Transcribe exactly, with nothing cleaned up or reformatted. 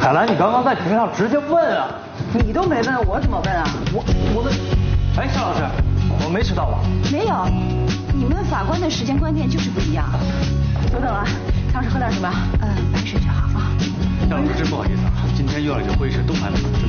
海兰，你刚刚在庭上直接问啊！ 你都没问，我怎么问啊？ 我我问，哎，夏老师，我没迟到吧？ 没有，你们法官的时间观念就是不一样。久等了，汤师喝点什么？呃，白水就好啊。 夏老师，真不好意思啊，今天又要给会议室东排了。